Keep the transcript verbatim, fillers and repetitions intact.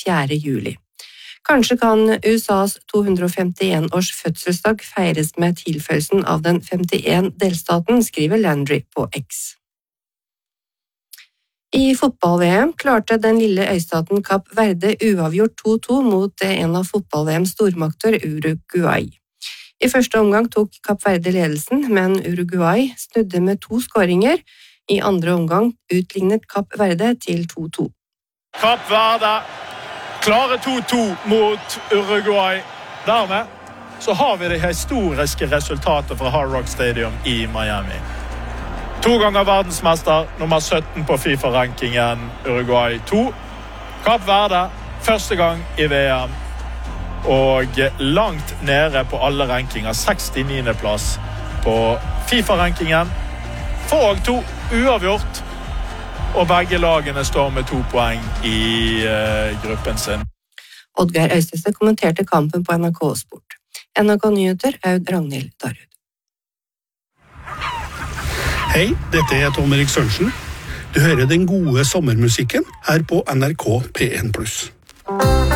fjerde juli. Kanskje kan U S A's to hundre femtien års fødselsdag feires med tilføyelsen av den femtien delstaten, skriver Landry på X. I fotball-V M klarte den lille øystaten Kapp Verde uavgjort to to mot en av fotball-V M's stormakter Uruguay. I første omgang tok Kapp Verde ledelsen, men Uruguay snudde med to skåringer. I andre omgang utlignet Kapp Verde til to to. Kapp Verde klare to to mot Uruguay. Dermed så har vi det historiske resultatet fra Hard Rock Stadium i Miami. To ganger verdensmester, nummer sytten på FIFA-rankingen, Uruguay to. Kapp Verde, første gang i V M, og langt nede på alle rankinger, sekstiniende plass på FIFA-rankingen. For og to uavgjort, og begge lagene står med to poeng i uh, gruppen sin. Oddgeir Øystese kommenterte kampen på N R K Sport. N R K Nyheter, Aud Ragnhild Darud. Hei, dette er Tom Erik Sørensen. Du hører den gode sommermusikken her på N R K P en pluss.